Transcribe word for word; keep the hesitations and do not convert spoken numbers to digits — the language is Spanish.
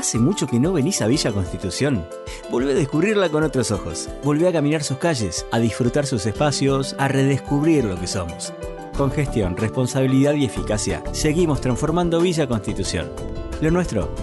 ¿Hace mucho que no venís a Villa Constitución? Volvé a descubrirla con otros ojos. Volvé a caminar sus calles, a disfrutar sus espacios, a redescubrir lo que somos. Con gestión, responsabilidad y eficacia, seguimos transformando Villa Constitución. Lo nuestro